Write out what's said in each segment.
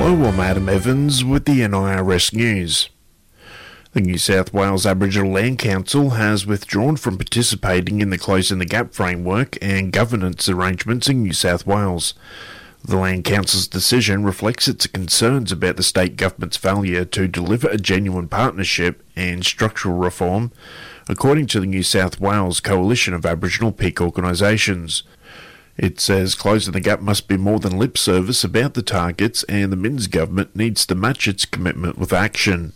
Hello, I'm Adam Evans with the NIRS News. The New South Wales Aboriginal Land Council has withdrawn from participating in the Closing the Gap framework and governance arrangements in New South Wales. The Land Council's decision reflects its concerns about the state government's failure to deliver a genuine partnership and structural reform, according to the New South Wales Coalition of Aboriginal Peak Organisations. It says Closing the Gap must be more than lip service about the targets, and the Minns government needs to match its commitment with action.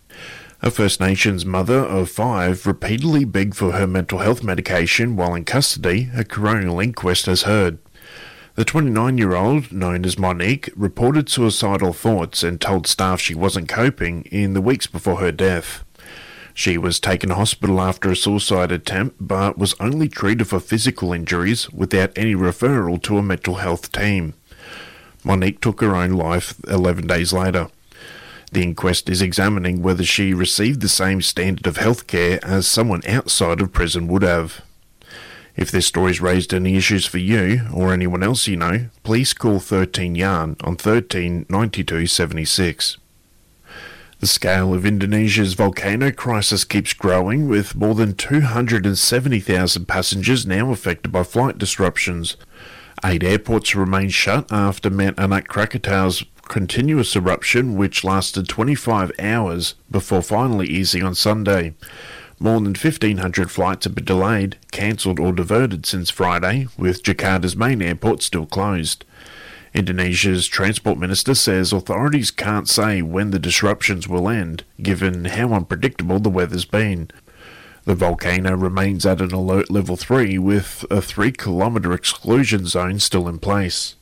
A First Nations mother of 5 repeatedly begged for her mental health medication while in custody, a coronial inquest has heard. The 29-year-old, known as Monique, reported suicidal thoughts and told staff she wasn't coping in the weeks before her death. She was taken to hospital after a suicide attempt, but was only treated for physical injuries without any referral to a mental health team. Monique took her own life 11 days later. The inquest is examining whether she received the same standard of health care as someone outside of prison would have. If this story's raised any issues for you or anyone else you know, please call 13 Yarn on 13 92 76. The scale of Indonesia's volcano crisis keeps growing, with more than 270,000 passengers now affected by flight disruptions. 8 airports remain shut after Mount Anak Krakatau's continuous eruption, which lasted 25 hours before finally easing on Sunday. More than 1,500 flights have been delayed, cancelled or diverted since Friday, with Jakarta's main airport still closed. Indonesia's Transport Minister says authorities can't say when the disruptions will end, given how unpredictable the weather's been. The volcano remains at an alert level 3, with a 3-kilometre exclusion zone still in place.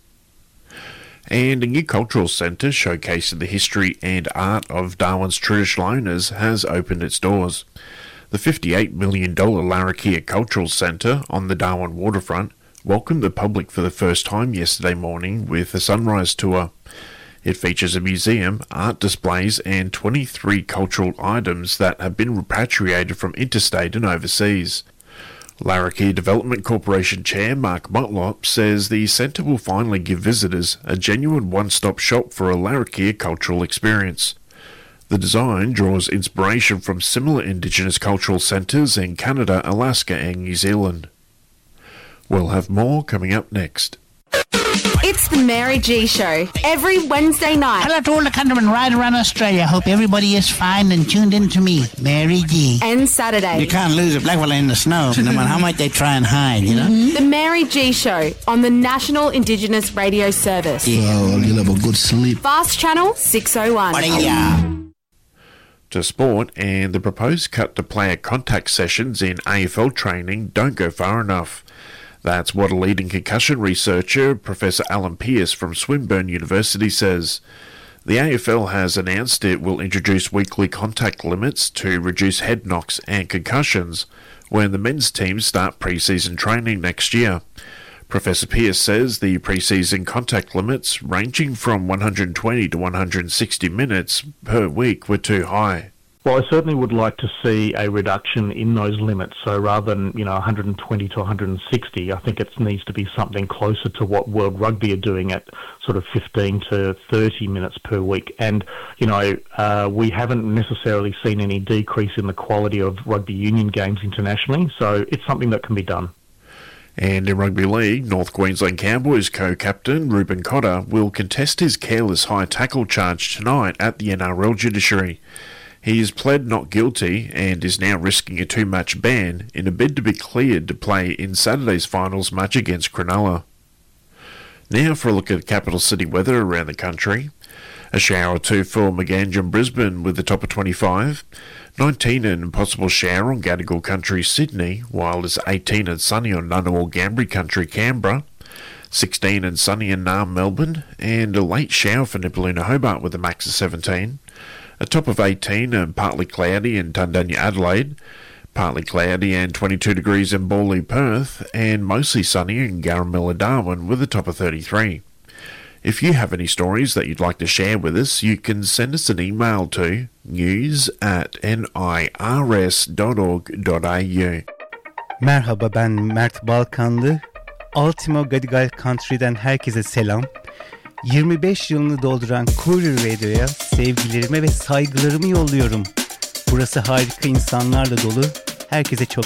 And a new cultural centre showcasing the history and art of Darwin's traditional owners has opened its doors. The $58 million Larrakia Cultural Centre on the Darwin waterfront welcomed the public for the first time yesterday morning with a sunrise tour. It features a museum, art displays and 23 cultural items that have been repatriated from interstate and overseas. Larrakia Development Corporation Chair Mark Motlop says the centre will finally give visitors a genuine one-stop shop for a Larrakia cultural experience. The design draws inspiration from similar Indigenous cultural centres in Canada, Alaska and New Zealand. We'll have more coming up next. It's the Mary G Show, every Wednesday night. Hello to all the countrymen right around Australia. Hope everybody is fine and tuned in to me, Mary G. And Saturday. You can't lose a black fella in the snow, no matter how much they try and hide, you know? The Mary G Show on the National Indigenous Radio Service. Yeah. Oh, you'll have a good sleep. Fast Channel 601. To sport, and the proposed cut to player contact sessions in AFL training don't go far enough. That's what a leading concussion researcher, Professor Alan Pearce from Swinburne University, says. The AFL has announced it will introduce weekly contact limits to reduce head knocks and concussions when the men's teams start pre-season training next year. Professor Pearce says the pre-season contact limits, ranging from 120 to 160 minutes per week, were too high. Well, I certainly would like to see a reduction in those limits. So rather than, 120 to 160, I think it needs to be something closer to what World Rugby are doing at sort of 15 to 30 minutes per week. And, we haven't necessarily seen any decrease in the quality of rugby union games internationally. So it's something that can be done. And in Rugby League, North Queensland Cowboys co-captain Ruben Cotter will contest his careless high tackle charge tonight at the NRL judiciary. He is pled not guilty and is now risking a 2-match ban in a bid to be cleared to play in Saturday's finals match against Cronulla. Now for a look at capital city weather around the country. A shower or two for Maganj and Brisbane with the top of 25. 19 and possible shower on Gadigal Country, Sydney, while it's 18 and sunny on Ngunnawal Gambri Country, Canberra. 16 and sunny in Naarm, Melbourne, and a late shower for Nipaluna, Hobart with a max of 17. A top of 18 and partly cloudy in Tundanya, Adelaide, partly cloudy and 22 degrees in Bawley, Perth, and mostly sunny in Garamilla, Darwin with a top of 33. If you have any stories that you'd like to share with us, you can send us an email to news@nirs.org.au. Merhaba, ben Mert Balkanlı. Ultimo Gadigal Country'den herkese selam. 25 yılını dolduran Courier Radio'ya sevgilerimi ve saygılarımı yolluyorum. Burası harika insanlarla dolu. Herkese çok